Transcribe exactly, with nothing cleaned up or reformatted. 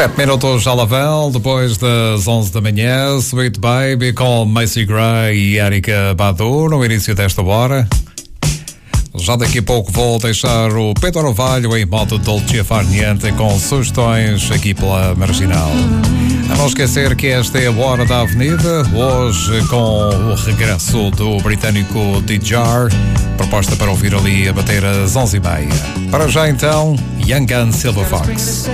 Sete minutos já lá vão, depois das onze da manhã, Sweet Baby com Macy Gray e Erika Badu no início desta hora. Já daqui a pouco vou deixar o Pedro Orvalho em modo Dolce Far Niente com sugestões aqui pela Marginal. A não esquecer que esta é a Hora da Avenida, hoje com o regresso do britânico D-Jar, proposta para ouvir ali a bater às onze e meia. Para já então, Young Gun Silver Fox.